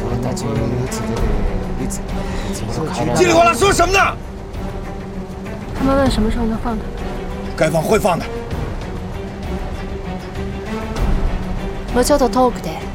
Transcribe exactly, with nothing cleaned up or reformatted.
叽里呱啦说什么呢？ 他们问什么时候能放他？ 该放会放的。 後ほどトークで